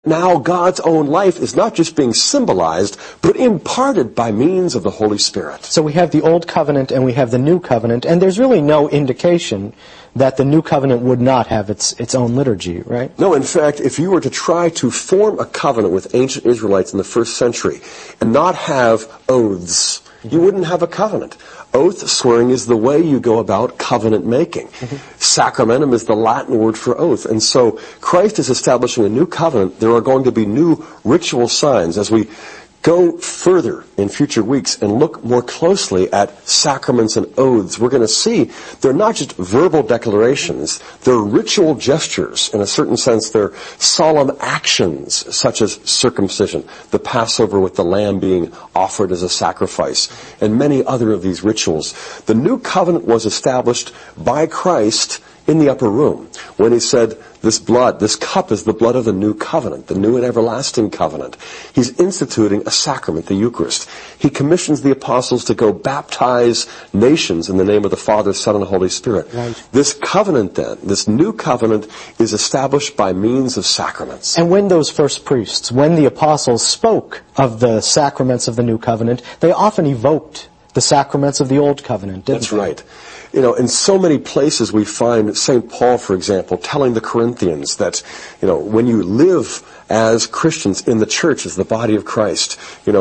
Now God's own life is not just being symbolized, but imparted by means of the Holy Spirit. So we have the Old Covenant and we have the New Covenant, and there's really no indication that the New Covenant would not have its own liturgy, right? No, in fact, if you were to try to form a covenant with ancient Israelites in the first century and not have oaths, you wouldn't have a covenant. Oath swearing is the way you go about covenant making. Sacramentum is the Latin word for oath. And so Christ is establishing a new covenant. There are going to be new ritual signs as we go further in future weeks and look more closely at sacraments and oaths. We're going to see they're not just verbal declarations, they're ritual gestures. In a certain sense, they're solemn actions, such as circumcision, the Passover with the lamb being offered as a sacrifice, and many other of these rituals. The new covenant was established by Christ in the upper room when he said, this blood, this cup is the blood of the new covenant, the new and everlasting covenant. He's instituting a sacrament, the Eucharist. He commissions the apostles to go baptize nations in the name of the Father, Son, and Holy Spirit. Right. This covenant then, this new covenant, is established by means of sacraments. And when those first priests, when the apostles spoke of the sacraments of the new covenant, they often evoked the sacraments of the old covenant, didn't That's they? right. You know, in so many places we find St. Paul, for example, telling the Corinthians that, when you live as Christians in the church as the body of Christ,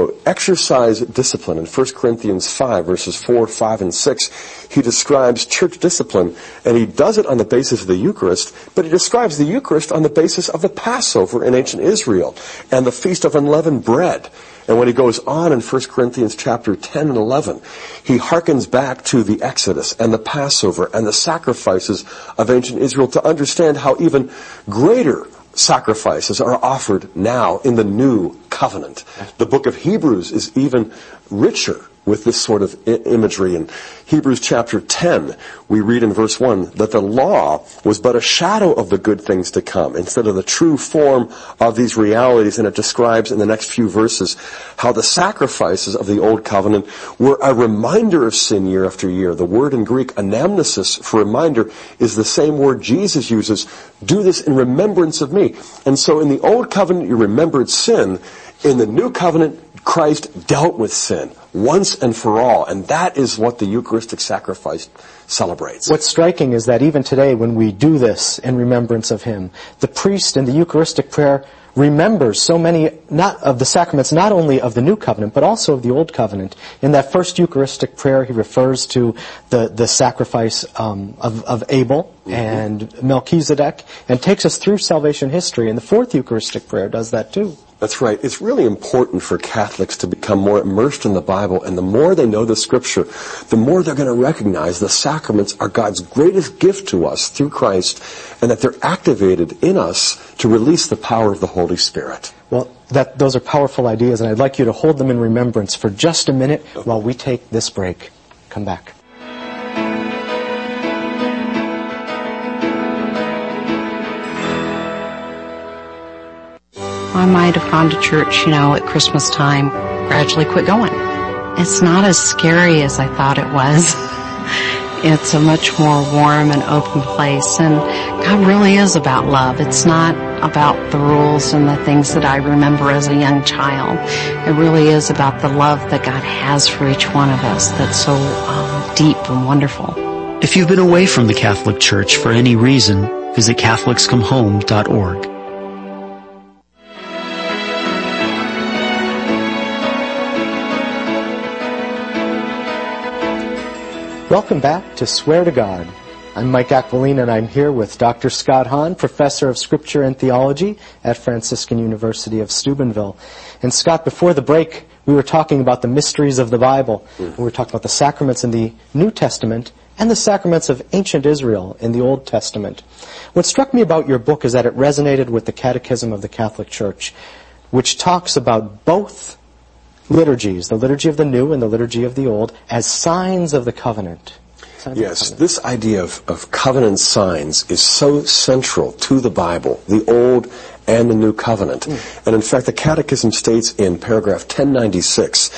exercise discipline. In 1 Corinthians 5, verses 4, 5, and 6, he describes church discipline, and he does it on the basis of the Eucharist, but he describes the Eucharist on the basis of the Passover in ancient Israel and the Feast of Unleavened Bread. And when he goes on in 1 Corinthians chapter 10 and 11, he hearkens back to the Exodus and the Passover and the sacrifices of ancient Israel to understand how even greater sacrifices are offered now in the new covenant. The book of Hebrews is even richer with this sort of imagery. In Hebrews chapter 10, we read in verse 1 that the law was but a shadow of the good things to come instead of the true form of these realities. And it describes in the next few verses how the sacrifices of the old covenant were a reminder of sin year after year. The word in Greek, anamnesis, for reminder, is the same word Jesus uses. Do this in remembrance of me. And so in the old covenant, you remembered sin. In the new covenant, Christ dealt with sin once and for all, and that is what the Eucharistic sacrifice celebrates. What's striking is that even today when we do this in remembrance of him, the priest in the Eucharistic prayer remembers so many not of the sacraments, not only of the New Covenant, but also of the Old Covenant. In that first Eucharistic prayer, he refers to the sacrifice of Abel and Melchizedek, and takes us through salvation history. And the fourth Eucharistic prayer does that too. That's right. It's really important for Catholics to become more immersed in the Bible, and the more they know the Scripture, the more they're going to recognize the sacraments are God's greatest gift to us through Christ, and that they're activated in us to release the power of the Holy Spirit. Well, those are powerful ideas, and I'd like you to hold them in remembrance for just a minute while we take this break. Come back. I might have gone to church, at Christmas time, gradually quit going. It's not as scary as I thought it was. It's a much more warm and open place, and God really is about love. It's not about the rules and the things that I remember as a young child. It really is about the love that God has for each one of us that's so deep and wonderful. If you've been away from the Catholic Church for any reason, visit CatholicsComeHome.org. Welcome back to Swear to God. I'm Mike Aquilina, and I'm here with Dr. Scott Hahn, Professor of Scripture and Theology at Franciscan University of Steubenville. And Scott, before the break, we were talking about the mysteries of the Bible. We were talking about the sacraments in the New Testament and the sacraments of ancient Israel in the Old Testament. What struck me about your book is that it resonated with the Catechism of the Catholic Church, which talks about both liturgies, the liturgy of the New and the liturgy of the Old, as signs of the covenant. Yes, this idea of covenant signs is so central to the Bible, the Old and the New Covenant. And in fact, the Catechism states in paragraph 1096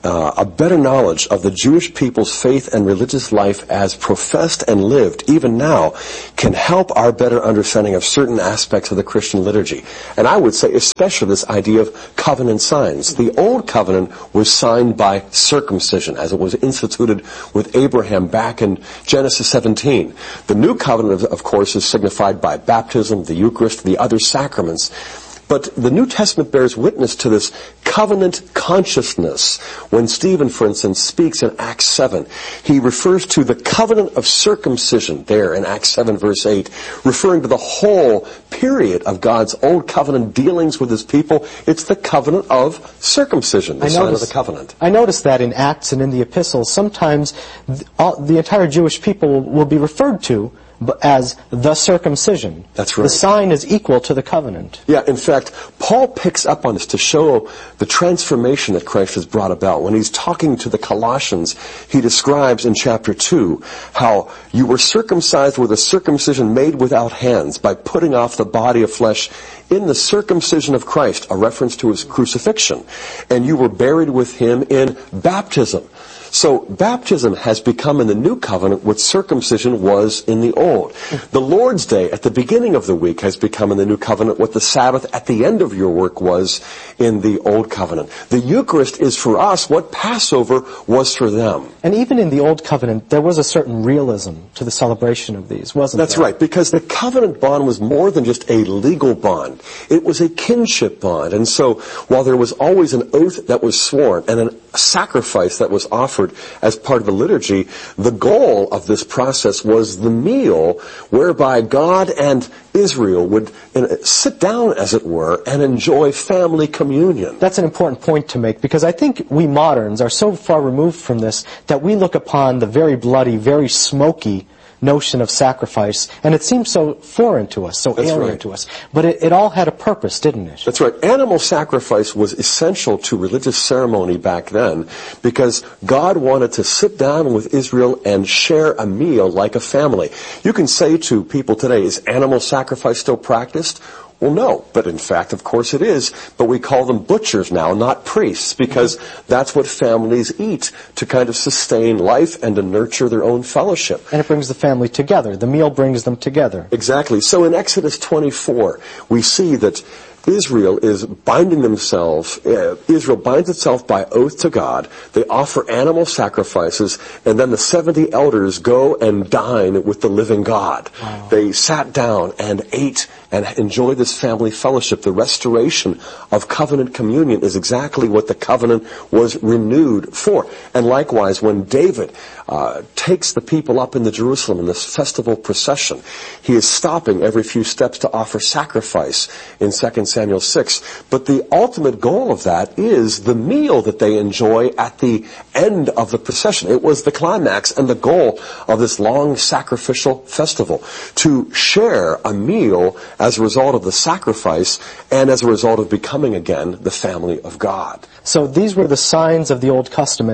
a better knowledge of the Jewish people's faith and religious life as professed and lived, even now, can help our better understanding of certain aspects of the Christian liturgy. And I would say especially this idea of covenant signs. The Old Covenant was signed by circumcision, as it was instituted with Abraham back in Genesis 17. The New Covenant, of course, is signified by baptism, the Eucharist, the other sacraments. But the New Testament bears witness to this covenant consciousness. When Stephen, for instance, speaks in Acts 7, he refers to the covenant of circumcision there in Acts 7 verse 8, referring to the whole period of God's Old Covenant dealings with His people. It's the covenant of circumcision, the sign of the covenant. I noticed that in Acts and in the epistles, sometimes the entire Jewish people will be referred to as the circumcision. That's right. The sign is equal to the covenant. Yeah, in fact, Paul picks up on this to show the transformation that Christ has brought about. When he's talking to the Colossians, he describes in chapter 2 how you were circumcised with a circumcision made without hands by putting off the body of flesh in the circumcision of Christ, a reference to His crucifixion. And you were buried with Him in baptism. So baptism has become in the New Covenant what circumcision was in the Old. The Lord's Day at the beginning of the week has become in the New Covenant what the Sabbath at the end of your work was in the Old Covenant. The Eucharist is for us what Passover was for them. And even in the Old Covenant, there was a certain realism to the celebration of these, wasn't there? That's right, because the covenant bond was more than just a legal bond. It was a kinship bond. And so while there was always an oath that was sworn and a sacrifice that was offered as part of the liturgy, the goal of this process was the meal whereby God and Israel would sit down, as it were, and enjoy family communion. That's an important point to make, because I think we moderns are so far removed from this that we look upon the very bloody, very smoky notion of sacrifice, and it seems so foreign to us, so alien to us. But it all had a purpose, didn't it? That's right. Animal sacrifice was essential to religious ceremony back then because God wanted to sit down with Israel and share a meal like a family. You can say to people today, is animal sacrifice still practiced? Well, no, but in fact, of course it is, but we call them butchers now, not priests, because that's what families eat to kind of sustain life and to nurture their own fellowship. And it brings the family together. The meal brings them together. Exactly. So in Exodus 24, we see that Israel is binding themselves, Israel binds itself by oath to God. They offer animal sacrifices, and then the 70 elders go and dine with the living God. Wow. They sat down and ate and enjoyed this family fellowship. The restoration of covenant communion is exactly what the covenant was renewed for. And likewise, when David takes the people up into Jerusalem in this festival procession, he is stopping every few steps to offer sacrifice in 2 Samuel 6. But the ultimate goal of that is the meal that they enjoy at the end of the procession. It was the climax and the goal of this long sacrificial festival, to share a meal as a result of the sacrifice and as a result of becoming again the family of God. So these were the signs of the Old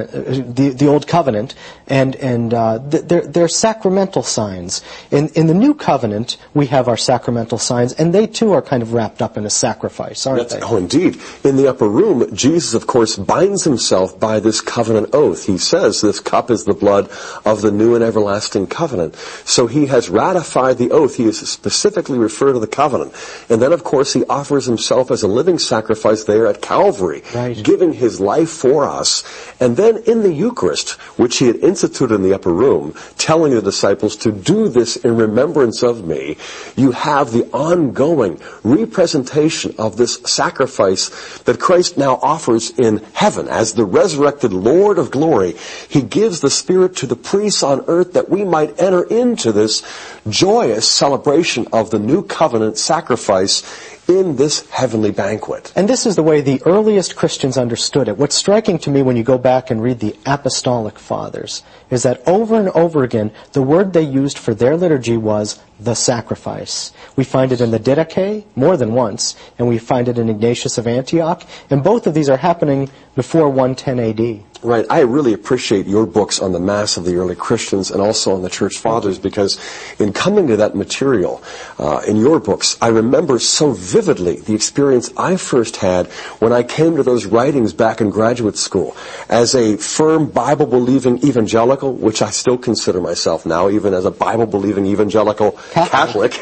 the Old Covenant, and they're sacramental signs. In the New Covenant, we have our sacramental signs, and they too are kind of wrapped up in a sacrifice, aren't they? Oh, indeed. In the upper room, Jesus, of course, binds himself by this covenant oath. He says, this cup is the blood of the new and everlasting covenant. So he has ratified the oath. He has specifically referred to the covenant. And then, of course, he offers himself as a living sacrifice there at Calvary, right, giving his life for us. And then in the Eucharist, which he had instituted in the upper room, telling the disciples to do this in remembrance of me, you have the ongoing representation of this sacrifice that Christ now offers in heaven. As the resurrected Lord of glory, he gives the Spirit to the priests on earth that we might enter into this joyous celebration of the new covenant sacrifice in this heavenly banquet. And this is the way the earliest Christians understood it. What's striking to me when you go back and read the Apostolic Fathers is that over and over again, the word they used for their liturgy was the sacrifice. We find it in the Didache more than once, and we find it in Ignatius of Antioch, and both of these are happening before 110 AD. Right. I really appreciate your books on the Mass of the early Christians and also on the Church Fathers, because in coming to that material in your books, I remember so vividly the experience I first had when I came to those writings back in graduate school. As a firm Bible-believing evangelical, which I still consider myself now, even as a Bible-believing evangelical Catholic,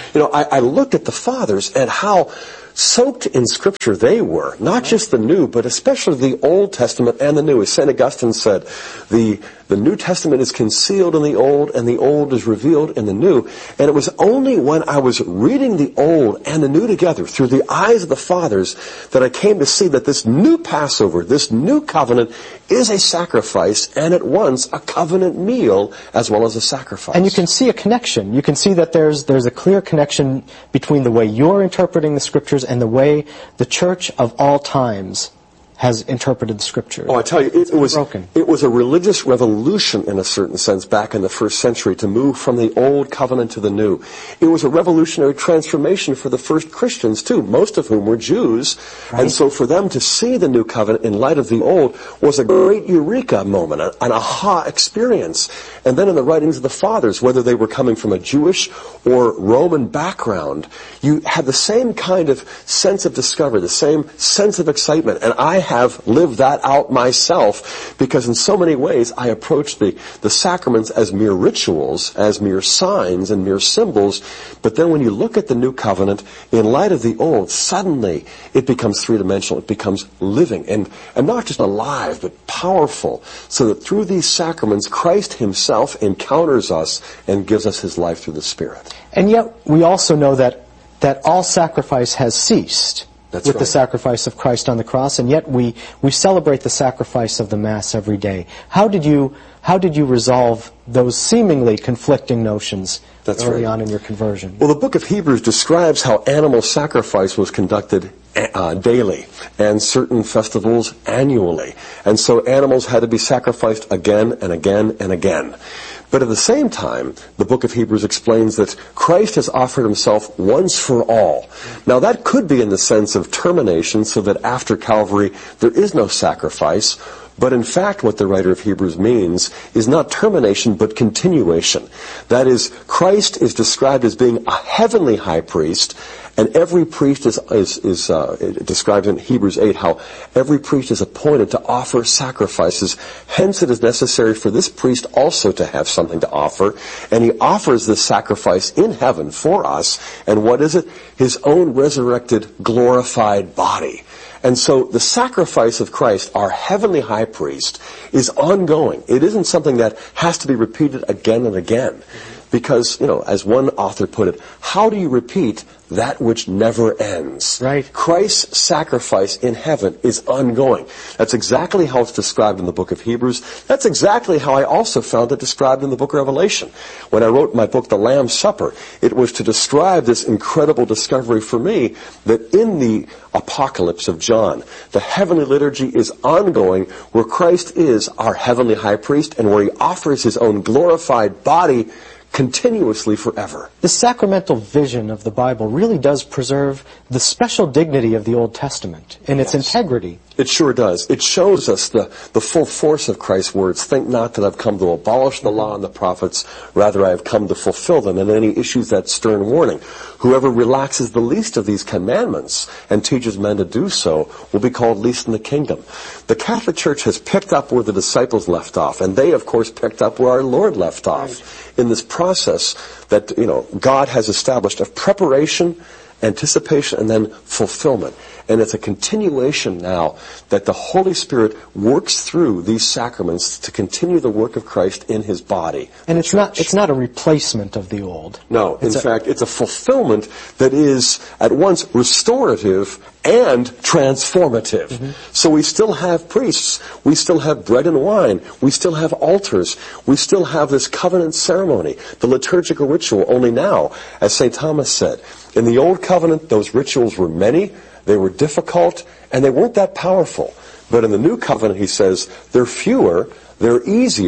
I looked at the Fathers and how soaked in Scripture they were, not just the New, but especially the Old Testament and the New. As St. Augustine said, the New Testament is concealed in the Old, and the Old is revealed in the New. And it was only when I was reading the Old and the New together through the eyes of the Fathers that I came to see that this new Passover, this new covenant, is a sacrifice, and at once a covenant meal as well as a sacrifice. And you can see a connection. You can see that there's a clear connection between the way you're interpreting the Scriptures and the way the Church of all times has interpreted the Scriptures. Oh, I tell you, it was a religious revolution in a certain sense back in the first century to move from the Old Covenant to the New. It was a revolutionary transformation for the first Christians too, most of whom were Jews. Right. And so for them to see the New Covenant in light of the Old was a great eureka moment, an aha experience. And then in the writings of the Fathers, whether they were coming from a Jewish or Roman background, you had the same kind of sense of discovery, the same sense of excitement. And I have lived that out myself, because in so many ways I approach the sacraments as mere rituals, as mere signs and mere symbols. But then when you look at the New Covenant in light of the Old, suddenly it becomes three-dimensional. It becomes living and not just alive, but powerful, so that through these sacraments Christ himself encounters us and gives us his life through the Spirit. And yet we also know that all sacrifice has ceased. That's with right. The sacrifice of Christ on the cross, and yet we celebrate the sacrifice of the Mass every day. How did you resolve those seemingly conflicting notions early on in your conversion? Well, the book of Hebrews describes how animal sacrifice was conducted daily, and certain festivals annually. And so animals had to be sacrificed again and again and again. But at the same time, the book of Hebrews explains that Christ has offered himself once for all. Now that could be in the sense of termination, so that after Calvary there is no sacrifice. But in fact, what the writer of Hebrews means is not termination, but continuation. That is, Christ is described as being a heavenly high priest, and every priest is described in Hebrews 8 how every priest is appointed to offer sacrifices. Hence it is necessary for this priest also to have something to offer, and he offers this sacrifice in heaven for us. And what is it? His own resurrected, glorified body. And so the sacrifice of Christ, our heavenly high priest, is ongoing. It isn't something that has to be repeated again and again. Because, as one author put it, how do you repeat that which never ends? Right. Christ's sacrifice in heaven is ongoing. That's exactly how it's described in the book of Hebrews. That's exactly how I also found it described in the book of Revelation. When I wrote my book, The Lamb's Supper, it was to describe this incredible discovery for me that in the Apocalypse of John, the heavenly liturgy is ongoing, where Christ is our heavenly high priest and where he offers his own glorified body continuously forever. The sacramental vision of the Bible really does preserve the special dignity of the Old Testament and its integrity. It sure does. It shows us the full force of Christ's words. Think not that I've come to abolish the law and the prophets. Rather, I have come to fulfill them. And then he issues that stern warning. Whoever relaxes the least of these commandments and teaches men to do so will be called least in the kingdom. The Catholic Church has picked up where the disciples left off. And they, of course, picked up where our Lord left off. In this process that, God has established of preparation, anticipation, and then fulfillment. And it's a continuation now that the Holy Spirit works through these sacraments to continue the work of Christ in his body. And it's not a replacement of the old. No, in fact, it's a fulfillment that is at once restorative and transformative. Mm-hmm. So we still have priests, we still have bread and wine, we still have altars, we still have this covenant ceremony, the liturgical ritual, only now, as St. Thomas said, in the Old Covenant, those rituals were many, they were difficult, and they weren't that powerful. But in the New Covenant, he says, they're fewer, they're easier,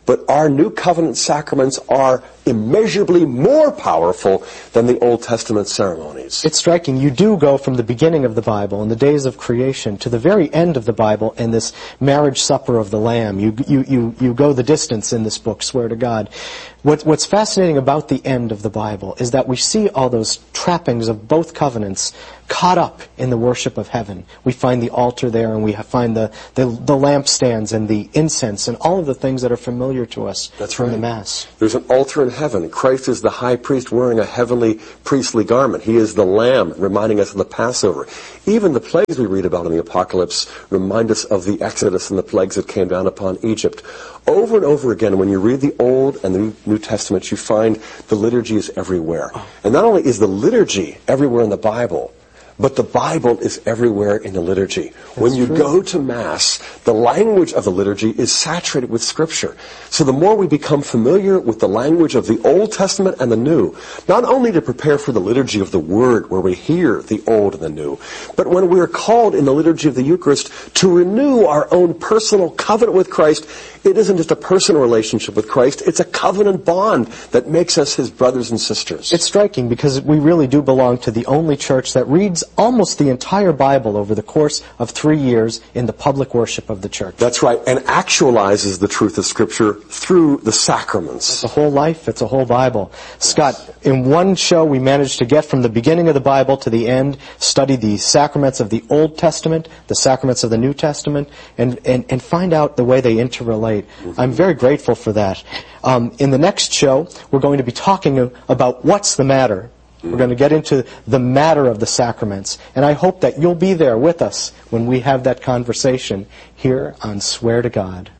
but our New Covenant sacraments are immeasurably more powerful than the Old Testament ceremonies. It's striking. You do go from the beginning of the Bible, in the days of creation, to the very end of the Bible in this marriage supper of the Lamb. You go the distance in this book, Swear to God. What's fascinating about the end of the Bible is that we see all those trappings of both covenants caught up in the worship of heaven. We find the altar there, and we find the lampstands and the incense and all of the things that are familiar to us from the Mass. There's an altar in heaven. Christ is the high priest wearing a heavenly priestly garment. He is the Lamb, reminding us of the Passover. Even the plagues we read about in the Apocalypse remind us of the Exodus and the plagues that came down upon Egypt. Over and over again, when you read the Old and the New Testament, you find the liturgy is everywhere. And not only is the liturgy everywhere in the Bible, but the Bible is everywhere in the liturgy. When you go to Mass, the language of the liturgy is saturated with Scripture. So the more we become familiar with the language of the Old Testament and the New, not only to prepare for the liturgy of the Word, where we hear the Old and the New, but when we are called in the liturgy of the Eucharist to renew our own personal covenant with Christ, it isn't just a personal relationship with Christ, it's a covenant bond that makes us His brothers and sisters. It's striking because we really do belong to the only church that reads almost the entire Bible over the course of 3 years in the public worship of the church. That's right, and actualizes the truth of Scripture through the sacraments. It's a whole life, it's a whole Bible. Scott, in one show we managed to get from the beginning of the Bible to the end, study the sacraments of the Old Testament, the sacraments of the New Testament, and find out the way they interrelate. I'm very grateful for that. In the next show, we're going to be talking about what's the matter. We're going to get into the matter of the sacraments. And I hope that you'll be there with us when we have that conversation here on Swear to God.